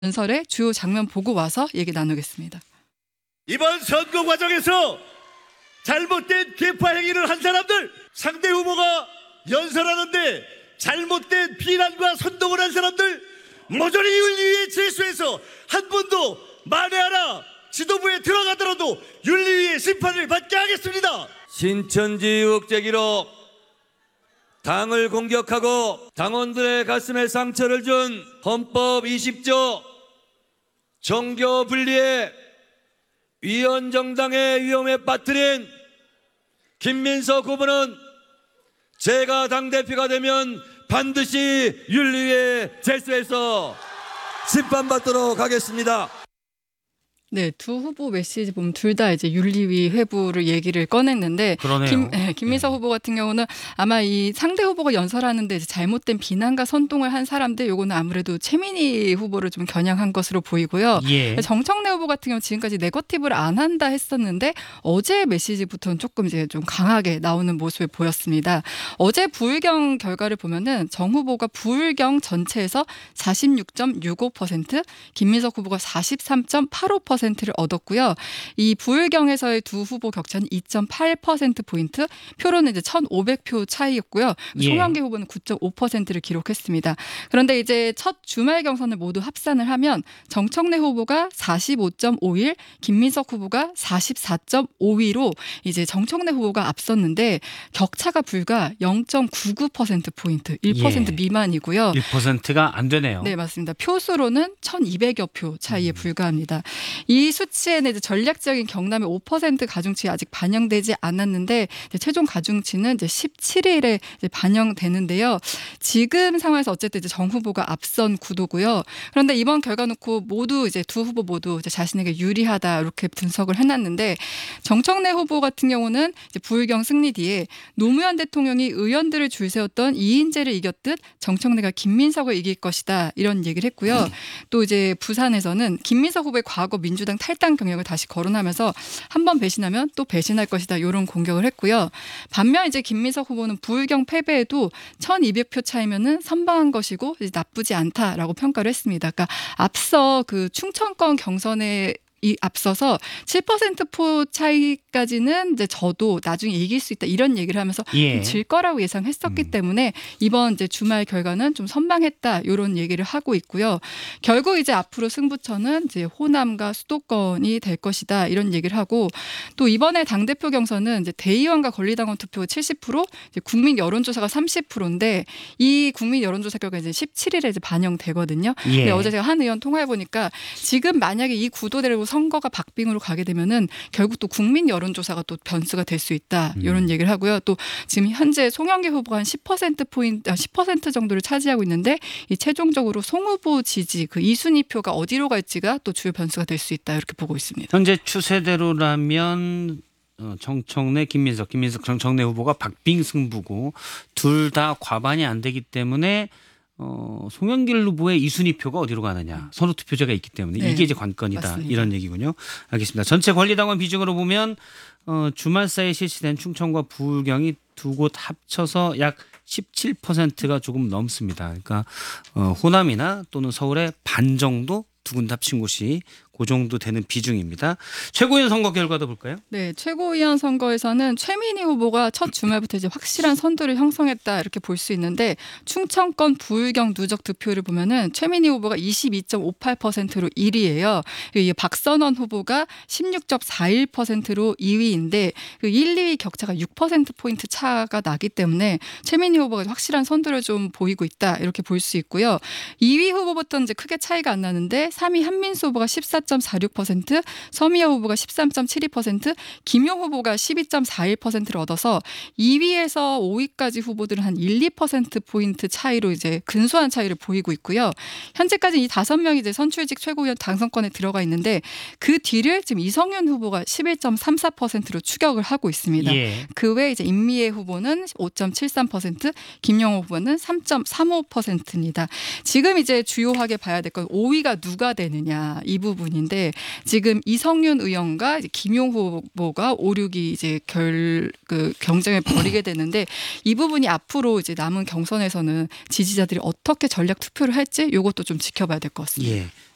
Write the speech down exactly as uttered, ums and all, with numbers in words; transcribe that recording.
연설의 주요 장면 보고 와서 얘기 나누겠습니다. 이번 선거 과정에서 잘못된 개파 행위를 한 사람들, 상대 후보가 연설하는데 잘못된 비난과 선동을 한 사람들 모조리 윤리위에 제소해서 한 분도 만회하라, 지도부에 들어가더라도 윤리위의 심판을 받게 하겠습니다. 신천지 의혹 제기로 당을 공격하고 당원들의 가슴에 상처를 준 헌법 이십조 정교 분리의 위헌정당의 위험에 빠뜨린 김민석 후보는 제가 당대표가 되면 반드시 윤리위에 제소해서 심판받도록 하겠습니다. 네, 두 후보 메시지 보면 둘 다 이제 윤리위 회부를 얘기를 꺼냈는데, 그러네요. 김, 네, 김민석 네. 후보 같은 경우는 아마 이 상대 후보가 연설하는데 이제 잘못된 비난과 선동을 한 사람들, 요거는 아무래도 최민희 후보를 좀 겨냥한 것으로 보이고요. 예. 정청래 후보 같은 경우 지금까지 네거티브를 안 한다 했었는데 어제 메시지부터는 조금 이제 좀 강하게 나오는 모습을 보였습니다. 어제 부울경 결과를 보면은 정 후보가 부울경 전체에서 사십육 점 육오 퍼센트, 김민석 후보가 사십삼 점 팔오 퍼센트 를 얻었고요. 이 부울경에서의 두 후보 격차는 이 점 팔 퍼센트 포인트, 표로는 이제 천오백 표 차이였고요. 예. 송영길 후보는 구 점 오 퍼센트를 기록했습니다. 그런데 이제 첫 주말 경선을 모두 합산을 하면 정청래 후보가 사십오 점 오일, 김민석 후보가 사십사 점 오이로 이제 정청래 후보가 앞섰는데 격차가 불과 영 점 구구 퍼센트 포인트, 일 퍼센트 예. 미만이고요. 일 퍼센트가 안 되네요. 네, 맞습니다. 표수로는 천이백여 표 차이에 불과합니다. 이 수치에는 이제 전략적인 경남의 오 퍼센트 가중치 아직 반영되지 않았는데 이제 최종 가중치는 이제 십칠 일에 이제 반영되는데요. 지금 상황에서 어쨌든 이제 정 후보가 앞선 구도고요. 그런데 이번 결과 놓고 모두 이제 두 후보 모두 이제 자신에게 유리하다 이렇게 분석을 해놨는데, 정청래 후보 같은 경우는 이제 부울경 승리 뒤에 노무현 대통령이 의원들을 줄 세웠던 이인재를 이겼듯 정청래가 김민석을 이길 것이다 이런 얘기를 했고요. 또 이제 부산에서는 김민석 후보의 과거 민주당 탈당 경력을 다시 거론하면서 한 번 배신하면 또 배신할 것이다 이런 공격을 했고요. 반면 이제 김민석 후보는 부울경 패배에도 천이백 표 차이면은 선방한 것이고 이제 나쁘지 않다라고 평가를 했습니다. 그러니까 앞서 그 충청권 경선에 이 앞서서 칠 퍼센트 포 차이까지는 이제 저도 나중에 이길 수 있다 이런 얘기를 하면서 예. 질 거라고 예상했었기 음. 때문에 이번 이제 주말 결과는 좀 선방했다 이런 얘기를 하고 있고요. 결국 이제 앞으로 승부처는 이제 호남과 수도권이 될 것이다 이런 얘기를 하고, 또 이번에 당대표 경선은 이제 대의원과 권리당원 투표가 칠십 퍼센트, 이제 국민 여론조사가 삼십 퍼센트인데 이 국민 여론조사 결과 이제 십칠 일에 이제 반영되거든요. 예. 근데 어제 제가 한 의원 통화해 보니까 지금 만약에 이 구도대로 선거가 박빙으로 가게 되면은 결국 또 국민 여론조사가 또 변수가 될 수 있다 이런 얘기를 하고요. 또 지금 현재 송영길 후보가 한 십 퍼센트 포인트, 십 퍼센트 정도를 차지하고 있는데 이 최종적으로 송 후보 지지 그 이 순위 표가 어디로 갈지가 또 주요 변수가 될 수 있다 이렇게 보고 있습니다. 현재 추세대로라면 어, 정청래, 김민석, 김민석, 정청래 후보가 박빙 승부고 둘 다 과반이 안 되기 때문에 어, 송영길 후보의 이 순위 표가 어디로 가느냐. 선호 투표제가 있기 때문에 네, 이게 이제 관건이다. 맞습니다. 이런 얘기군요. 알겠습니다. 전체 권리당원 비중으로 보면 어, 주말 사이에 실시된 충청과 부울경이 두 곳 합쳐서 약 십칠 퍼센트가 조금 넘습니다. 그러니까 어, 호남이나 또는 서울의 반 정도 두 군데 합친 곳이 그 정도 되는 비중입니다. 최고위원 선거 결과도 볼까요? 네, 최고위원 선거에서는 최민희 후보가 첫 주말부터 이제 확실한 선두를 형성했다 이렇게 볼 수 있는데, 충청권 부울경 누적 득표를 보면은 최민희 후보가 이십이 점 오팔 퍼센트로 일 위예요. 이 박선원 후보가 십육 점 사일 퍼센트로 이 위인데 그 일, 이 위 격차가 육 퍼센트 포인트 차가 나기 때문에 최민희 후보가 확실한 선두를 좀 보이고 있다 이렇게 볼 수 있고요. 이 위 후보부터는 이제 크게 차이가 안 나는데 삼 위 한민수 후보가 십사 점 사육 퍼센트, 서미여 후보가 십삼 점 칠이 퍼센트, 김용 후보가 십이 점 사일 퍼센트를 얻어서 이 위에서 오 위까지 후보들은 한 일, 이 퍼센트 포인트 차이로 이제 근소한 차이를 보이고 있고요. 현재까지 이 다섯 명이 이제 선출직 최고위원 당선권에 들어가 있는데 그 뒤를 지금 이성윤 후보가 십일 점 삼사 퍼센트로 추격을 하고 있습니다. 예. 그 외에 이제 임미애 후보는 오 점 칠삼 퍼센트, 김영호 후보는 삼 점 삼오 퍼센트입니다. 지금 이제 주요하게 봐야 될 건 오 위가 누가 되느냐 이 부분인데, 지금 이성윤 의원과 이제 김용 후보가 오, 육 위 이제 결 그 경쟁을 벌이게 되는데, 이 부분이 앞으로 이제 남은 경선에서는 지지자들이 어떻게 전략 투표를 할지 이것도 좀 지켜봐야 될 것 같습니다. 예.